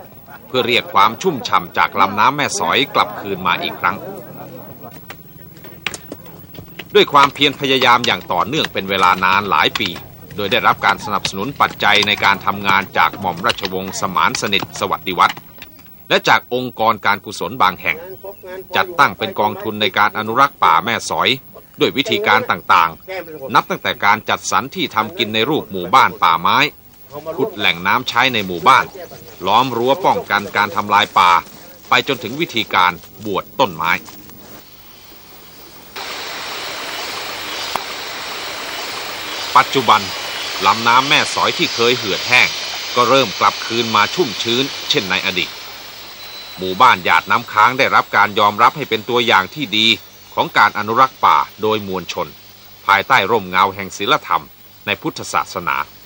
เพื่อเรียกความชุ่มฉ่ำจากลำน้ำแม่สอยกลับคืนมาอีกครั้งด้วยความเพียรพยายามอย่างต่อเนื่องเป็นเวลานานหลายปีโดยได้รับการสนับสนุนปัจจัยในการทำงานจากหม่อมราชวงศ์สมานสนิทสวัสดิวัฒน์และจากองค์กรการกุศลบางแห่งจัดตั้งเป็นกองทุนในการอนุรักษ์ป่าแม่สอยด้วยวิธีการต่างๆนับตั้งแต่การจัดสรรที่ทำกินในรูปหมู่บ้านป่าไม้ขุดแหล่งน้ำใช้ในหมู่บ้านล้อมรั้วป้องกันการทำลายป่าไปจนถึงวิธีการบวชต้นไม้ปัจจุบันลำน้ำแม่สอยที่เคยเหือดแห้งก็เริ่มกลับคืนมาชุ่มชื้นเช่นในอดีตหมู่บ้านหยาดน้ำค้างได้รับการยอมรับให้เป็นตัวอย่างที่ดีของการอนุรักษ์ป่าโดยมวลชนภายใต้ร่มเงาแห่งศีลธรรมในพุทธศาสนา